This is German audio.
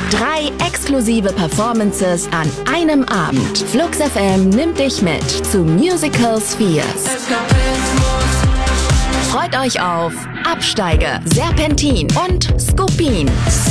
3 exklusive Performances an einem Abend. Flux FM nimmt dich mit zu Musical Spheres. Freut euch auf Absteiger, Serpentin und Skupin.